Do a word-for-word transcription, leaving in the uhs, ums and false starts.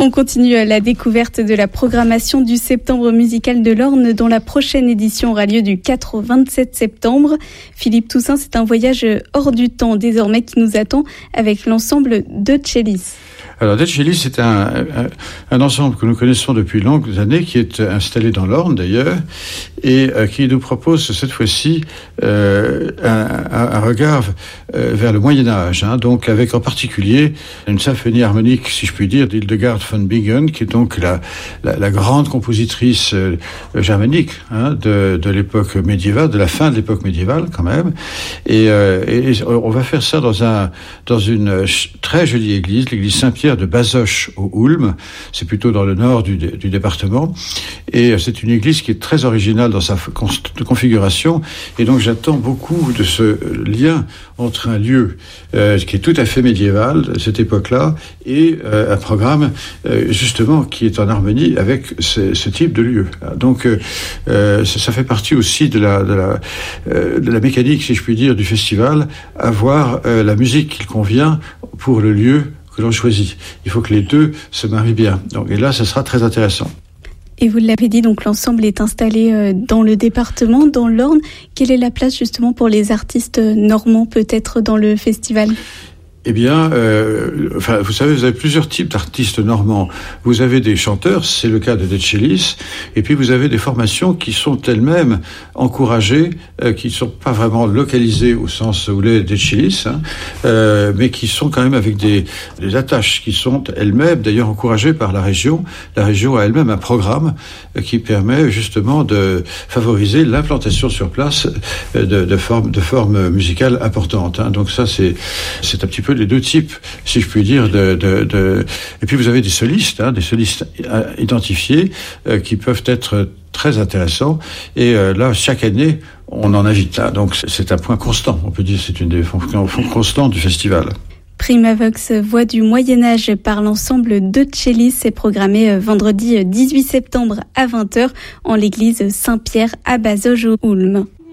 On continue la découverte de la programmation du Septembre musical de l'Orne, dont la prochaine édition aura lieu du quatre au vingt-sept septembre. Philippe Toussaint, c'est un voyage hors du temps désormais qui nous attend avec l'ensemble de Cellis. Alors, De Cellis, c'est un, un, un ensemble que nous connaissons depuis longues années, qui est installé dans l'Orne d'ailleurs, et euh, qui nous propose cette fois-ci euh, un, un, un regard euh, vers le Moyen-Âge, hein, donc avec en particulier une symphonie harmonique, si je puis dire, d'Hildegard von Bingen, qui est donc la, la, la grande compositrice euh, germanique hein, de, de l'époque médiévale, de la fin de l'époque médiévale quand même, et, euh, et on va faire ça dans, un, dans une très jolie église, l'église Saint-Pierre de Bazoches au Ulm, c'est plutôt dans le nord du, du département, et c'est une église qui est très originale dans sa configuration, et donc j'attends beaucoup de ce lien entre un lieu euh, qui est tout à fait médiéval, de cette époque-là, et euh, un programme euh, justement qui est en harmonie avec ce, ce type de lieu. Donc euh, ça, ça fait partie aussi de la, de, la, euh, de la mécanique, si je puis dire, du festival, avoir euh, la musique qui convient pour le lieu que l'on choisit. Il faut que les deux se marient bien. Donc, et là, ça sera très intéressant. Et vous l'avez dit, donc l'ensemble est installé dans le département, dans l'Orne. Quelle est la place justement pour les artistes normands peut-être dans le festival ? Eh bien, euh, enfin, vous savez, vous avez plusieurs types d'artistes normands. Vous avez des chanteurs, c'est le cas de De Cellis, et puis vous avez des formations qui sont elles-mêmes encouragées, euh, qui ne sont pas vraiment localisées au sens où l'est De Cellis, hein, euh, mais qui sont quand même avec des, des attaches qui sont elles-mêmes d'ailleurs encouragées par la région. La région a elle-même un programme euh, qui permet justement de favoriser l'implantation sur place euh, de, de formes de formes musicales importantes. Hein. Donc ça, c'est, c'est un petit peu les deux types, si je puis dire, de, de, de... et puis vous avez des solistes, hein, des solistes identifiés euh, qui peuvent être très intéressants. Et euh, là, chaque année, on en invite. Hein, donc c'est un point constant. On peut dire que c'est une des fonctions constantes du festival. Primavox, voix du Moyen-Âge par l'ensemble de Cellis, est programmé vendredi dix-huit septembre à vingt heures en l'église Saint-Pierre à Bazoches au Ulm.